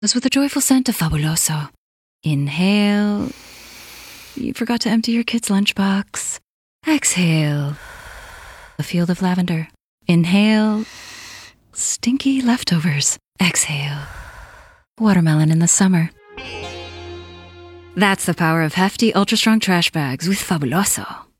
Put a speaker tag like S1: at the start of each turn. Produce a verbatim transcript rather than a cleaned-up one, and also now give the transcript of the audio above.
S1: As with the joyful scent of Fabuloso. Inhale. You forgot to empty your kid's lunchbox. Exhale. A field of lavender. Inhale. Stinky leftovers. Exhale. Watermelon in the summer. That's the power of hefty, ultra-strong trash bags with Fabuloso.